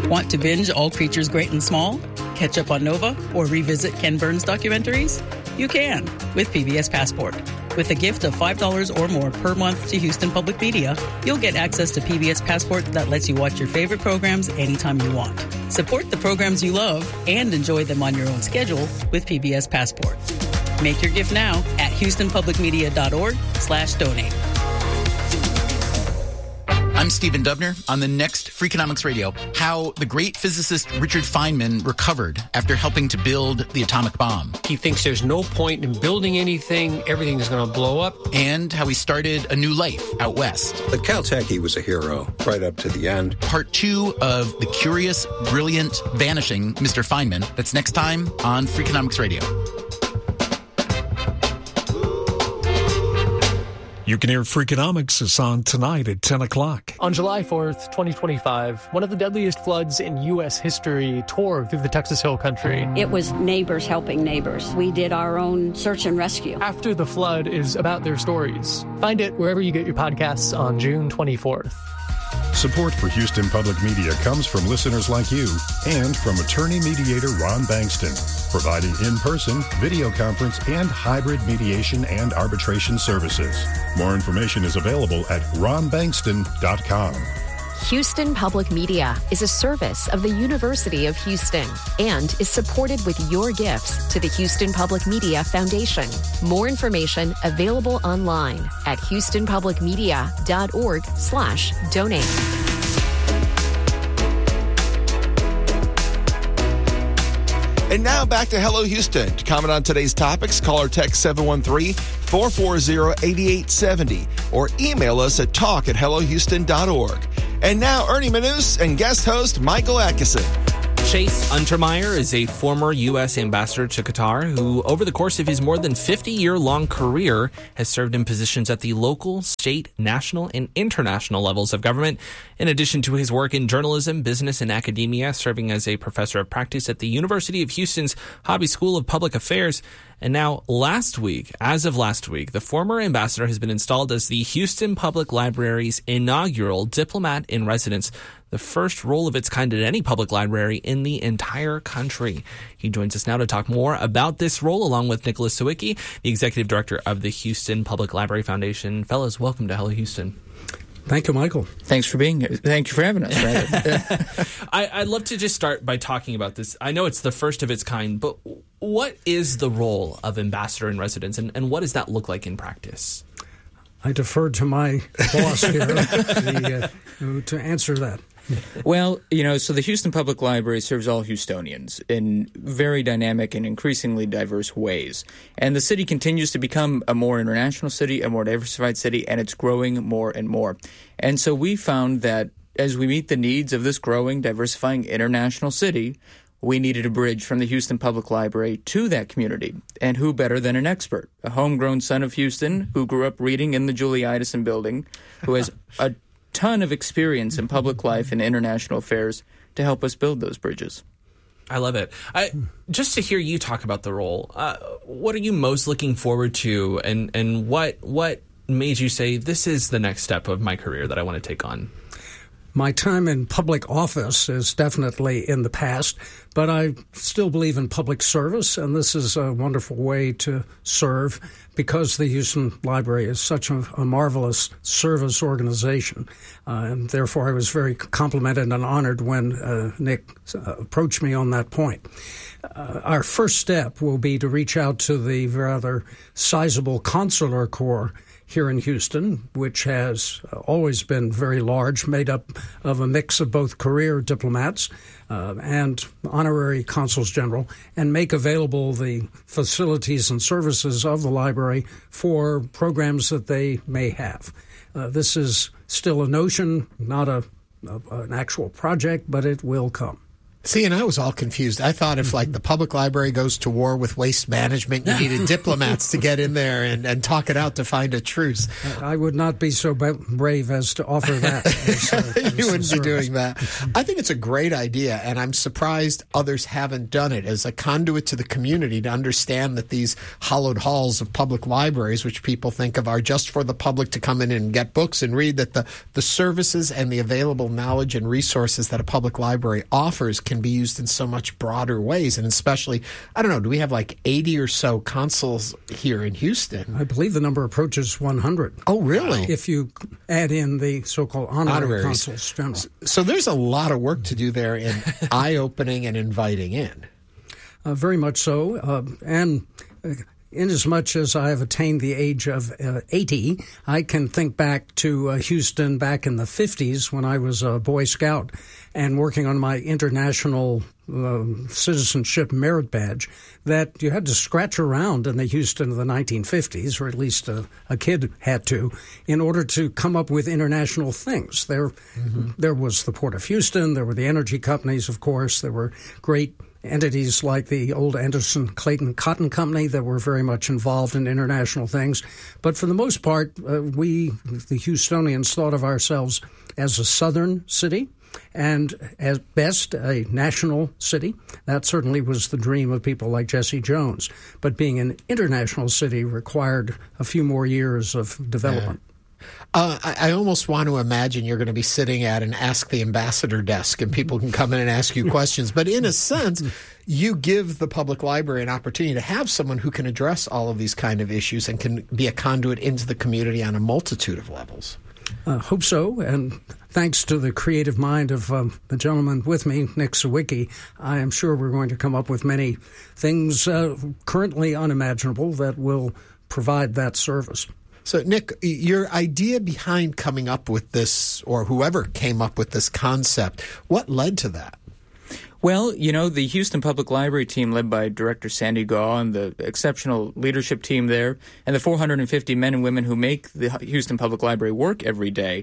Want to binge All Creatures Great and Small? Catch up on Nova? Or revisit Ken Burns documentaries? You can with PBS Passport. With a gift of $5 or more per month to Houston Public Media, you'll get access to PBS Passport that lets you watch your favorite programs anytime you want. Support the programs you love and enjoy them on your own schedule with PBS Passport. Make your gift now at houstonpublicmedia.org/donate. I'm Stephen Dubner. On the next Freakonomics Radio, how the great physicist Richard Feynman recovered after helping to build the atomic bomb. He thinks there's no point in building anything. Everything's going to blow up. And how he started a new life out west. At Caltech, he was a hero right up to the end. Part 2 of the curious, brilliant, vanishing Mr. Feynman. That's next time on Freakonomics Radio. You can hear Freakonomics is on tonight at 10 o'clock. On July 4th, 2025, one of the deadliest floods in U.S. history tore through the Texas Hill Country. It was neighbors helping neighbors. We did our own search and rescue. After the Flood is about their stories. Find it wherever you get your podcasts on June 24th. Support for Houston Public Media comes from listeners like you and from attorney mediator Ron Bankston, providing in-person, video conference, and hybrid mediation and arbitration services. More information is available at ronbankston.com. Houston Public Media is a service of the University of Houston and is supported with your gifts to the Houston Public Media Foundation. More information available online at houstonpublicmedia.org/donate. And now back to Hello Houston. To comment on today's topics, call or text 713-440-8870 or email us at talk@hellohouston.org. And now Ernie Manous and guest host Michael Atkinson. Chase Untermeyer is a former U.S. ambassador to Qatar who, over the course of his more than 50-year-long career, has served in positions at the local, state, national, and international levels of government. In addition to his work in journalism, business, and academia, serving as a professor of practice at the University of Houston's Hobby School of Public Affairs. And now, as of last week, the former ambassador has been installed as the Houston Public Library's inaugural diplomat in residence, the first role of its kind at any public library in the entire country. He joins us now to talk more about this role, along with Nicholas Sawicki, the executive director of the Houston Public Library Foundation. Fellas, welcome to Hello Houston. Thank you, Michael. Thank you for having us. I'd love to just start by talking about this. I know it's the first of its kind, but what is the role of ambassador in residence, and what does that look like in practice? I defer to my boss here to answer that. Well, so the Houston Public Library serves all Houstonians in very dynamic and increasingly diverse ways. And the city continues to become a more international city, a more diversified city, and it's growing more and more. And so we found that as we meet the needs of this growing, diversifying international city, we needed a bridge from the Houston Public Library to that community. And who better than an expert, a homegrown son of Houston who grew up reading in the Julie Idison building, who has a ton of experience in public life and international affairs to help us build those bridges. I love it. Just to hear you talk about the role, what are you most looking forward to, and what made you say, this is the next step of my career that I want to take on? My time in public office is definitely in the past, but I still believe in public service, and this is a wonderful way to serve because the Houston Library is such a marvelous service organization. And therefore, I was very complimented and honored when Nick approached me on that point. Our first step will be to reach out to the rather sizable consular corps here in Houston, which has always been very large, made up of a mix of both career diplomats and honorary consuls general, and make available the facilities and services of the library for programs that they may have. This is still a notion, not an actual project, but it will come. See, and I was all confused. I thought if, like, the public library goes to war with waste management, you needed diplomats to get in there and talk it out to find a truce. I would not be so brave as to offer that. You wouldn't be doing that. I think it's a great idea, and I'm surprised others haven't done it as a conduit to the community to understand that these hallowed halls of public libraries, which people think of, are just for the public to come in and get books and read, that the services and the available knowledge and resources that a public library offers can be used in so much broader ways. And especially, I don't know, do we have like 80 or so consuls here in Houston? I believe the number approaches 100. Oh, really? If you add in the so-called honorary consuls general. So there's a lot of work to do there in eye-opening and inviting in. Very much so. Inasmuch as I have attained the age of 80, I can think back to Houston back in the 50s when I was a Boy Scout and working on my international citizenship merit badge, that you had to scratch around in the Houston of the 1950s, or at least a kid had to, in order to come up with international things. There was the Port of Houston, there were the energy companies, of course, there were great entities like the old Anderson Clayton Cotton Company that were very much involved in international things. But for the most part, we, the Houstonians, thought of ourselves as a southern city and at best a national city. That certainly was the dream of people like Jesse Jones. But being an international city required a few more years of development. I almost want to imagine you're going to be sitting at an Ask the Ambassador desk and people can come in and ask you questions. But in a sense, you give the public library an opportunity to have someone who can address all of these kind of issues and can be a conduit into the community on a multitude of levels. Hope so. And thanks to the creative mind of the gentleman with me, Nick Sawicki, I am sure we're going to come up with many things currently unimaginable that will provide that service. So, Nick, your idea behind coming up with this, or whoever came up with this concept, what led to that? Well, you know, the Houston Public Library team led by Director Sandy Gaw and the exceptional leadership team there and the 450 men and women who make the Houston Public Library work every day,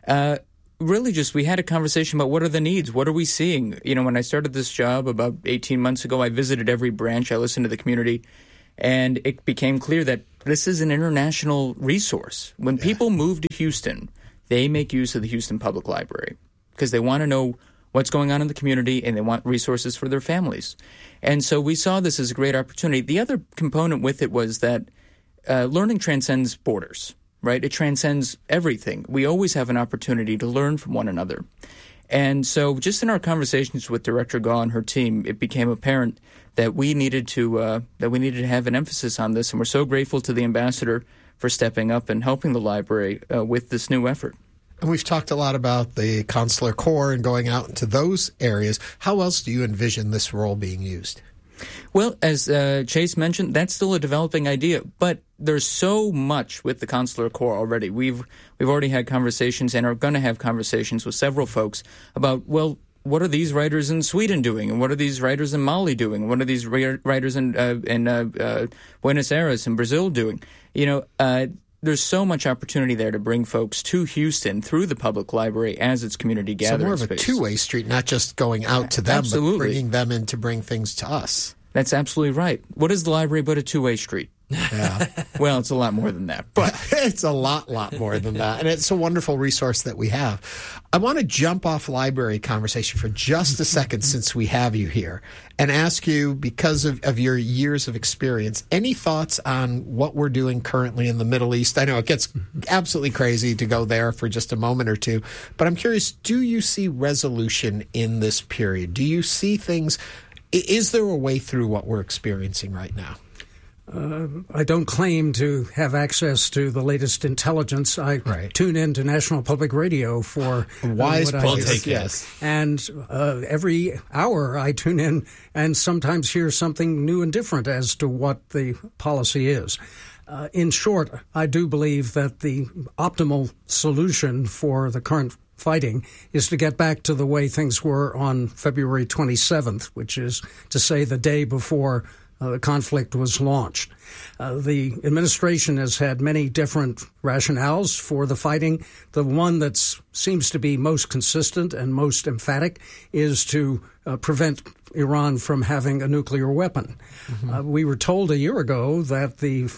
really just we had a conversation about what are the needs, what are we seeing? You know, when I started this job about 18 months ago, I visited every branch, I listened to the community, and it became clear that this is an international resource. When people move to Houston, they make use of the Houston Public Library because they want to know what's going on in the community and they want resources for their families. And so we saw this as a great opportunity. The other component with it was that learning transcends borders, right? It transcends everything. We always have an opportunity to learn from one another. And so just in our conversations with Director Gaw and her team, it became apparent that we needed to have an emphasis on this, and we're so grateful to the ambassador for stepping up and helping the library with this new effort. And we've talked a lot about the Consular Corps and going out into those areas. How else do you envision this role being used? Well, as Chase mentioned, that's still a developing idea, but there's so much with the Consular Corps already. We've already had conversations and are going to have conversations with several folks about, well, what are these writers in Sweden doing? And what are these writers in Mali doing? What are these writers in Buenos Aires in Brazil doing? You know, there's so much opportunity there to bring folks to Houston through the public library as its community gathering space. So more of a two-way street, not just going out to them, absolutely, but bringing them in to bring things to us. That's absolutely right. What is the library but a two-way street? Yeah. Well, it's a lot more than that. But it's a lot more than that. And it's a wonderful resource that we have. I want to jump off library conversation for just a second since we have you here and ask you, because of your years of experience, any thoughts on what we're doing currently in the Middle East? I know it gets absolutely crazy to go there for just a moment or two, but I'm curious, do you see resolution in this period? Do you see things? Is there a way through what we're experiencing right now? I don't claim to have access to the latest intelligence. I tune into National Public Radio for wise politics. Yes. And every hour I tune in and sometimes hear something new and different as to what the policy is. In short, I do believe that the optimal solution for the current fighting is to get back to the way things were on February 27th, which is to say the day before the conflict was launched. The administration has had many different rationales for the fighting. The one that seems to be most consistent and most emphatic is to prevent Iran from having a nuclear weapon. We were told a year ago that the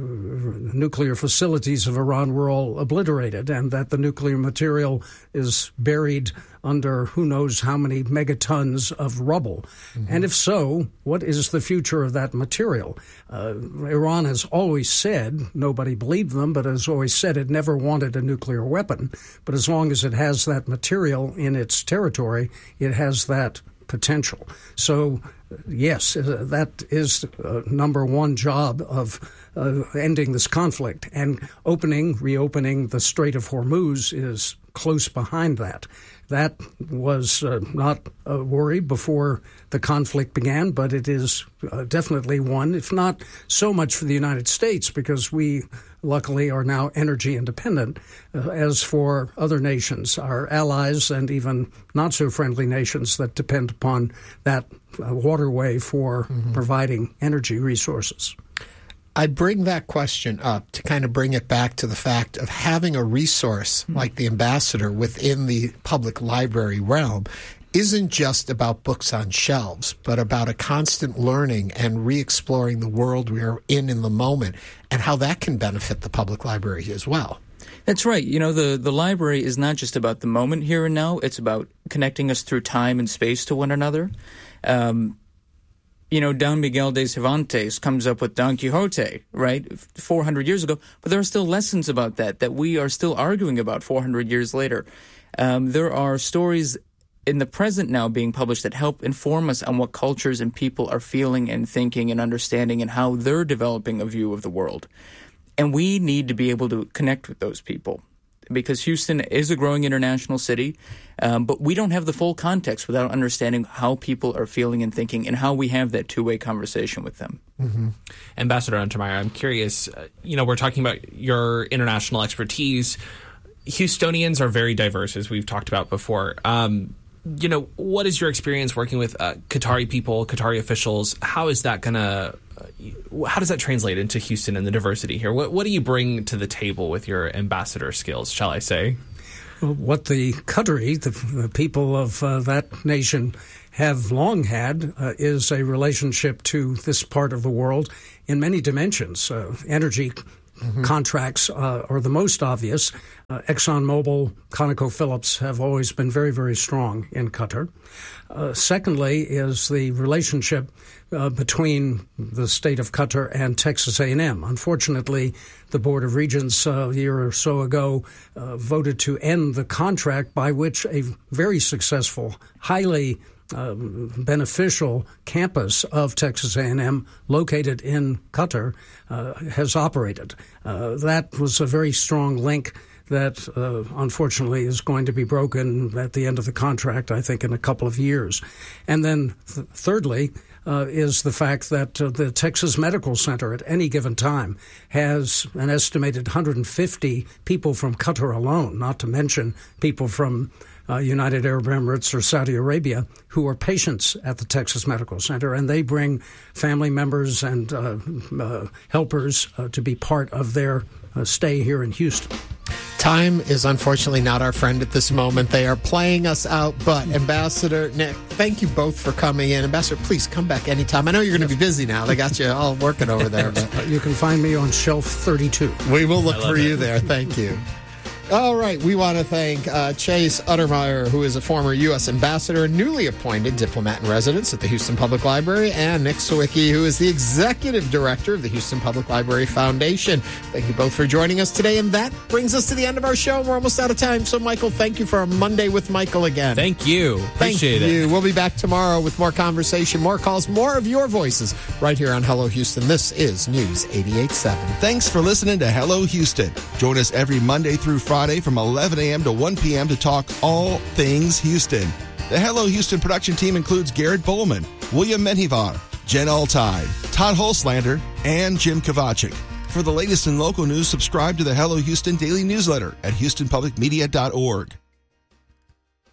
nuclear facilities of Iran were all obliterated and that the nuclear material is buried under who knows how many megatons of rubble. And if so, what is the future of that material? Iran has always said, nobody believed them, but has always said it never wanted a nuclear weapon. But as long as it has that material in its territory, it has that potential. So, yes, that is number one job of ending this conflict. And reopening the Strait of Hormuz is close behind that. That was not a worry before the conflict began, but it is definitely one, if not so much for the United States, because we luckily are now energy independent, as for other nations, our allies and even not so friendly nations that depend upon that waterway for providing energy resources. I bring that question up to kind of bring it back to the fact of having a resource like the Ambassador within the public library realm isn't just about books on shelves, but about a constant learning and re-exploring the world we are in the moment and how that can benefit the public library as well. That's right. You know, the library is not just about the moment here and now. It's about connecting us through time and space to one another. You know, Don Miguel de Cervantes comes up with Don Quixote, right, 400 years ago, but there are still lessons about that we are still arguing about 400 years later. There are stories in the present now being published that help inform us on what cultures and people are feeling and thinking and understanding and how they're developing a view of the world. And we need to be able to connect with those people, because Houston is a growing international city, but we don't have the full context without understanding how people are feeling and thinking and how we have that two-way conversation with them. Ambassador Untermeyer, I'm curious, we're talking about your international expertise. Houstonians are very diverse, as we've talked about before. What is your experience working with Qatari people, Qatari officials? How is that how does that translate into Houston and the diversity here? What do you bring to the table with your ambassador skills, shall I say? What the Qatari, the people of that nation, have long had is a relationship to this part of the world in many dimensions. Energy contracts are the most obvious. ExxonMobil, ConocoPhillips have always been very, very strong in Qatar. Secondly is the relationship between the state of Qatar and Texas A&M. Unfortunately, the Board of Regents a year or so ago voted to end the contract by which a very successful, highly beneficial campus of Texas A&M located in Qatar has operated. That was a very strong link that unfortunately is going to be broken at the end of the contract, I think, in a couple of years. And then thirdly is the fact that the Texas Medical Center at any given time has an estimated 150 people from Qatar alone, not to mention people from United Arab Emirates or Saudi Arabia, who are patients at the Texas Medical Center, and they bring family members and helpers to be part of their stay here in Houston. Time is unfortunately not our friend at this moment. They are playing us out, but Ambassador Nick, thank you both for coming in. Ambassador, please come back anytime. I know you're going to be busy now. They got you all working over there. But you can find me on shelf 32. We will look for you there. Thank you. All right, we want to thank Chase Untermeyer, who is a former U.S. ambassador and newly appointed diplomat in residence at the Houston Public Library, and Nick Sawicki, who is the executive director of the Houston Public Library Foundation. Thank you both for joining us today, and that brings us to the end of our show. We're almost out of time, so Michael, thank you for a Monday with Michael again. Thank you. Appreciate it. We'll be back tomorrow with more conversation, more calls, more of your voices right here on Hello Houston. This is News 88.7. Thanks for listening to Hello Houston. Join us every Monday through Friday from 11 a.m. to 1 p.m. to talk all things Houston. The Hello Houston production team includes Garrett Bowman, William Menjivar, Jen Altai, Todd Holslander, and Jim Kovacic. For the latest in local news, subscribe to the Hello Houston daily newsletter at houstonpublicmedia.org.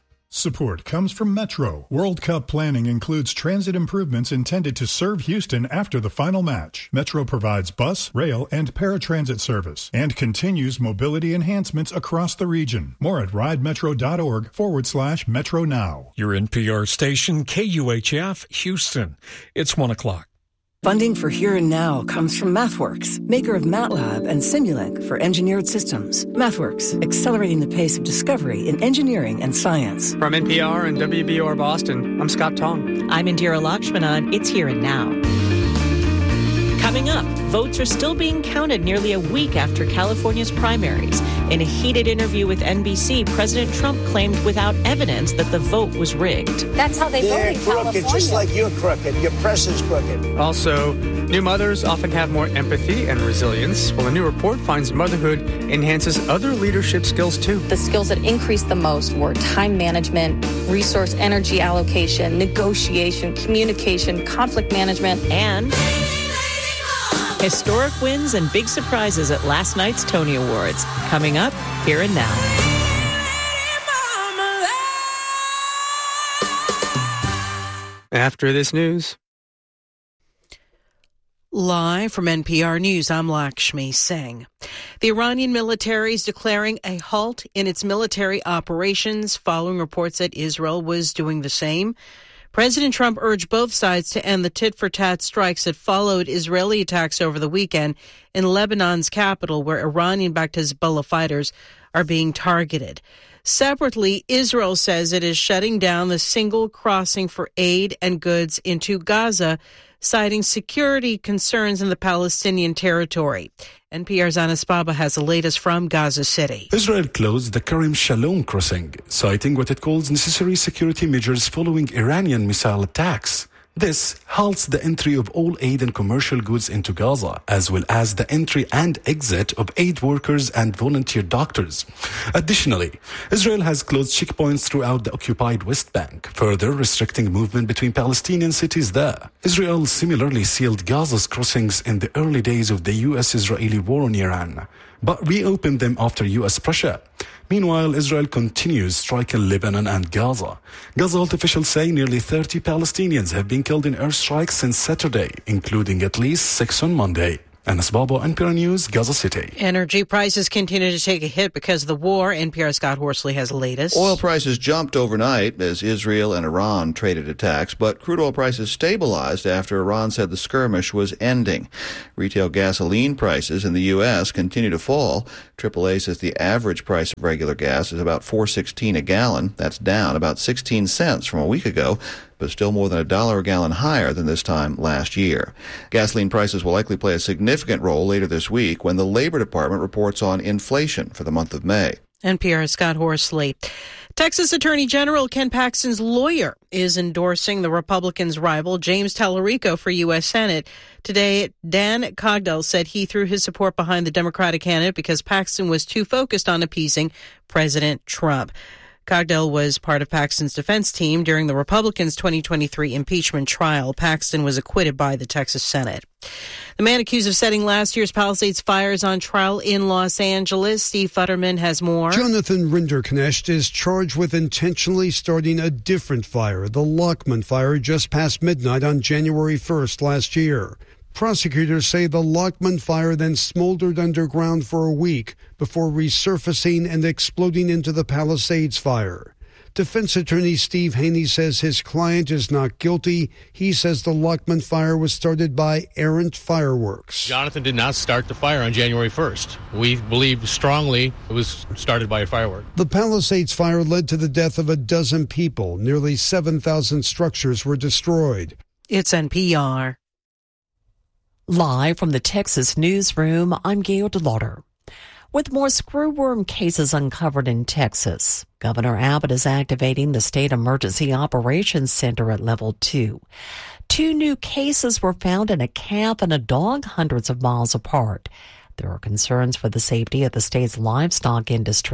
support comes from Metro. World Cup planning includes transit improvements intended to serve Houston after the final match. Metro provides bus, rail, and paratransit service and continues mobility enhancements across the region. More at ridemetro.org/Metro Now. Your NPR station, KUHF, Houston. It's 1 o'clock. Funding for Here and Now comes from MathWorks, maker of MATLAB and Simulink for engineered systems. MathWorks, accelerating the pace of discovery in engineering and science. From NPR and WBUR Boston, I'm Scott Tong. I'm Indira Lakshmanan. It's Here and Now. Coming up, votes are still being counted nearly a week after California's primaries. In a heated interview with NBC, President Trump claimed without evidence that the vote was rigged. That's how they vote in California. They're crooked, just like you're crooked. Your press is crooked. Also, new mothers often have more empathy and resilience, while a new report finds motherhood enhances other leadership skills, too. The skills that increased the most were time management, resource energy allocation, negotiation, communication, conflict management, and historic wins and big surprises at last night's Tony Awards. Coming up, Here and Now. After this news. Live from NPR News, I'm Lakshmi Singh. The Iranian military is declaring a halt in its military operations following reports that Israel was doing the same. President Trump urged both sides to end the tit-for-tat strikes that followed Israeli attacks over the weekend in Lebanon's capital, where Iranian-backed Hezbollah fighters are being targeted. Separately, Israel says it is shutting down the single crossing for aid and goods into Gaza, citing security concerns in the Palestinian territory. NPR's Anas Baba has the latest from Gaza City. Israel closed the Kerem Shalom crossing, citing what it calls necessary security measures following Iranian missile attacks. This halts the entry of all aid and commercial goods into Gaza, as well as the entry and exit of aid workers and volunteer doctors. Additionally, Israel has closed checkpoints throughout the occupied West Bank, further restricting movement between Palestinian cities there. Israel similarly sealed Gaza's crossings in the early days of the U.S.-Israeli war on Iran, but reopened them after U.S. pressure. Meanwhile, Israel continues striking Lebanon and Gaza. Gaza health officials say nearly 30 Palestinians have been killed in airstrikes since Saturday, including at least 6 on Monday. Anas Baba, NPR News, Gaza City. Energy prices continue to take a hit because of the war. NPR's Scott Horsley has the latest. Oil prices jumped overnight as Israel and Iran traded attacks, but crude oil prices stabilized after Iran said the skirmish was ending. Retail gasoline prices in the U.S. continue to fall. AAA says the average price of regular gas is about $4.16 a gallon. That's down about 16 cents from a week ago, but still more than $1 a gallon higher than this time last year. Gasoline prices will likely play a significant role later this week when the Labor Department reports on inflation for the month of May. NPR's Scott Horsley. Texas Attorney General Ken Paxton's lawyer is endorsing the Republicans' rival, James Tallarico, for U.S. Senate. Today, Dan Cogdell said he threw his support behind the Democratic candidate because Paxton was too focused on appeasing President Trump. Cogdell was part of Paxton's defense team during the Republicans' 2023 impeachment trial. Paxton was acquitted by the Texas Senate. The man accused of setting last year's Palisades fires on trial in Los Angeles. Steve Futterman has more. Jonathan Rinderknecht is charged with intentionally starting a different fire, the Lockman fire, just past midnight on January 1st last year. Prosecutors say the Lockman fire then smoldered underground for a week before resurfacing and exploding into the Palisades fire. Defense attorney Steve Haney says his client is not guilty. He says the Lockman fire was started by errant fireworks. Jonathan did not start the fire on January 1st. We believe strongly it was started by a firework. The Palisades fire led to the death of a dozen people. Nearly 7,000 structures were destroyed. It's NPR. Live from the Texas newsroom, I'm Gail DeLauder. With more screwworm cases uncovered in Texas, Governor Abbott is activating the State Emergency Operations Center at Level 2. 2 new cases were found in a calf and a dog hundreds of miles apart. There are concerns for the safety of the state's livestock industry.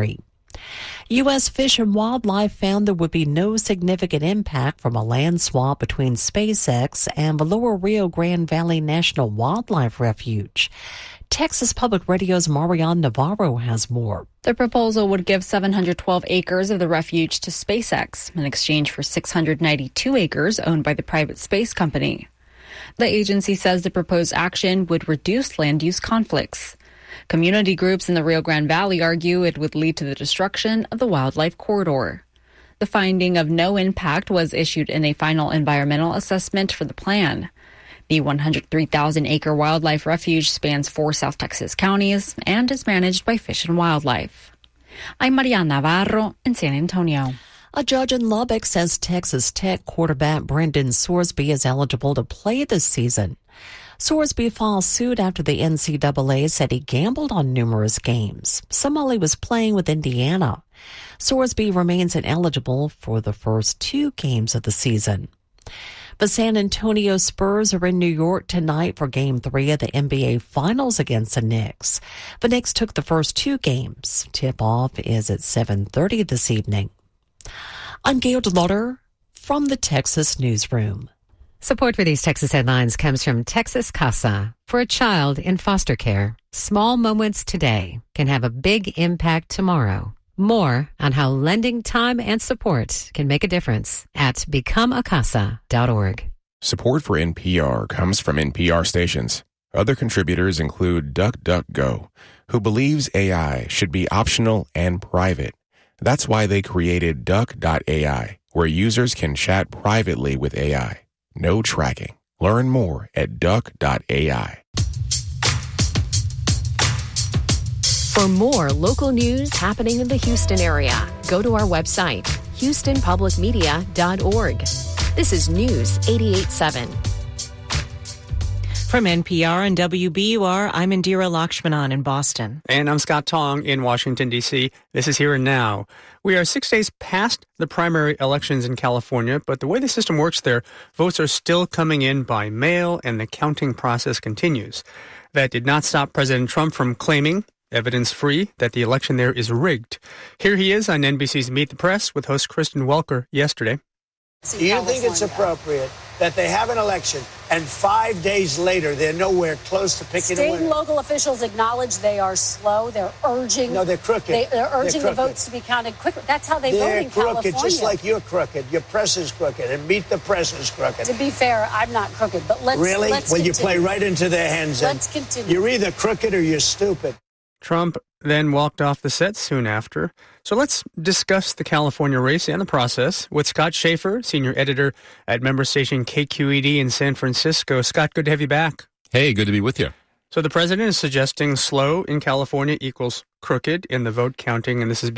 U.S. Fish and Wildlife found there would be no significant impact from a land swap between SpaceX and the Lower Rio Grande Valley National Wildlife Refuge. Texas Public Radio's Marianne Navarro has more. The proposal would give 712 acres of the refuge to SpaceX in exchange for 692 acres owned by the private space company. The agency says the proposed action would reduce land use conflicts. Community groups in the Rio Grande Valley argue it would lead to the destruction of the wildlife corridor. The finding of no impact was issued in a final environmental assessment for the plan. The 103,000-acre wildlife refuge spans 4 South Texas counties and is managed by Fish and Wildlife. I'm Marianne Navarro in San Antonio. A judge in Lubbock says Texas Tech quarterback Brendan Sorsby is eligible to play this season. Sorsby filed suit after the NCAA said he gambled on numerous games, some while he was playing with Indiana. Sorsby remains ineligible for the first 2 games of the season. The San Antonio Spurs are in New York tonight for Game 3 of the NBA Finals against the Knicks. The Knicks took the first 2 games. Tip-off is at 7:30 this evening. I'm Gail DeLauder from the Texas Newsroom. Support for these Texas headlines comes from Texas Casa. For a child in foster care, small moments today can have a big impact tomorrow. More on how lending time and support can make a difference at becomeacasa.org. Support for NPR comes from NPR stations. Other contributors include DuckDuckGo, who believes AI should be optional and private. That's why they created Duck.ai, where users can chat privately with AI. No tracking. Learn more at Duck.ai. For more local news happening in the Houston area, go to our website, houstonpublicmedia.org. This is News 88.7. From NPR and WBUR, I'm Indira Lakshmanan in Boston. And I'm Scott Tong in Washington, D.C. This is Here and Now. We are 6 days past the primary elections in California, but the way the system works there, votes are still coming in by mail and the counting process continues. That did not stop President Trump from claiming, evidence-free, that the election there is rigged. Here he is on NBC's Meet the Press with host Kristen Welker yesterday. Do you think it's appropriate that they have an election and 5 days later they're nowhere close to picking a winner? State and local officials acknowledge they are slow. They're urging. No, they're crooked. They're urging the votes to be counted quicker. That's how they vote in California. They're crooked, just like you're crooked. Your press is crooked, and Meet the Press is crooked. To be fair, I'm not crooked, but let's really. Let's well, continue. You play right into their hands. Let's continue. You're either crooked or you're stupid. Trump then walked off the set soon after. So let's discuss the California race and the process with Scott Schaefer, senior editor at member station KQED in San Francisco. Scott, good to have you back. Hey, good to be with you. So the president is suggesting slow in California equals crooked in the vote counting, and this is